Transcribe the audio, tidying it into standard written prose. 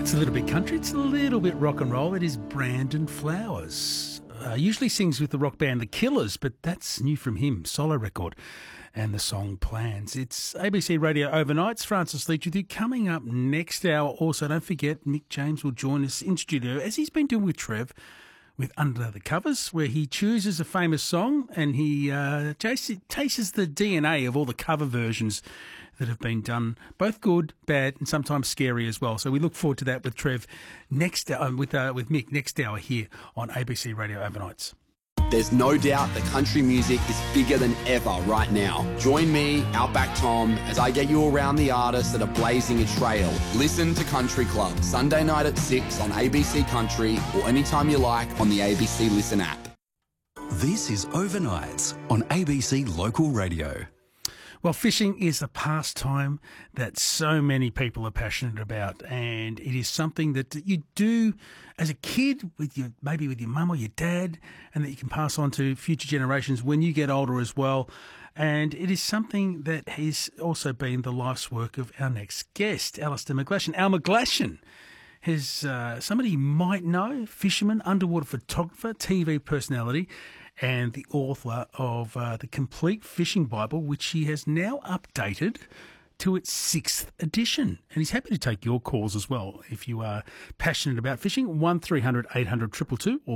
It's a little bit country, it's a little bit rock and roll. It is Brandon Flowers. Usually sings with the rock band The Killers, but that's new from him, solo record, and the song Plans. It's ABC Radio Overnights. Francis Leach with you. Coming up next hour also, don't forget, Mick James will join us in studio, as he's been doing with Trev, with Under the Covers, where he chooses a famous song and he tastes the DNA of all the cover versions that have been done, both good, bad, and sometimes scary as well. So we look forward to that with Trev next with Mick next hour here on ABC Radio Overnights. There's no doubt that country music is bigger than ever right now. Join me, Outback Tom, as I get you around the artists that are blazing a trail. Listen to Country Club, Sunday night at 6 on ABC Country, or anytime you like on the ABC Listen app. This is Overnights on ABC Local Radio. Well, fishing is a pastime that so many people are passionate about, and it is something that you do as a kid maybe with your mum or your dad, and that you can pass on to future generations when you get older as well. And it is something that has also been the life's work of our next guest, Alistair McGlashan. Al McGlashan is somebody you might know, fisherman, underwater photographer, TV personality, and the author of the Complete Fishing Bible, which he has now updated to its 6th edition. And he's happy to take your calls as well if you are passionate about fishing. 1300 800 222 or